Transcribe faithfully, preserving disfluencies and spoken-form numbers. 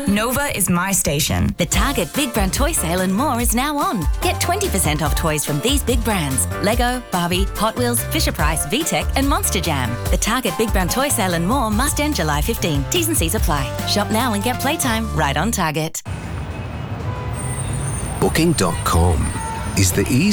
Nova is my station. The Target Big Brand Toy Sale and more is now on. Get twenty percent off toys from these big brands: Lego, Barbie, Hot Wheels, Fisher-Price, VTech and Monster Jam. The Target Big Brand Toy Sale and more must end July fifteenth. T's and C's apply. Shop now and get playtime right on Target. Booking dot com is the easy